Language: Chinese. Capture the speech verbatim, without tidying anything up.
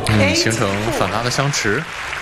嗯，形成反拉的相持。